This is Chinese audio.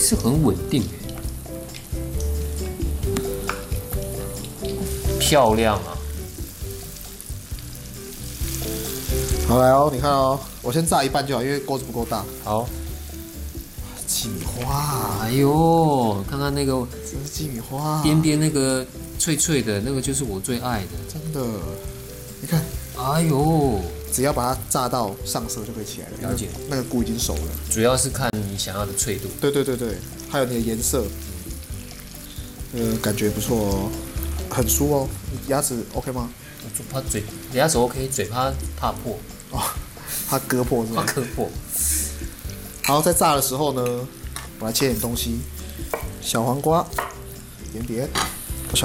是很稳定漂亮啊！ 好来哦，你看哦，我先炸一半就好，因为锅子不够大。 好， 鸡米花， 哎呦，看看那个这是鸡米花， 边边那个脆脆的那个就是我最爱的， 真的。你看， 哎呦， 只要把它炸到上色就可以起来了。 了解， 那个菇已经熟了。 主要是看你想要的脆度。 对对对对，还有你的颜色，感觉不错哦，很酥哦。你牙齿 OK 吗？ 我怕嘴牙齿 OK， 嘴怕破。 哦，它割破是吧？ 怕割破。 好，在炸的时候呢，我来切点东西，小黄瓜，一点点。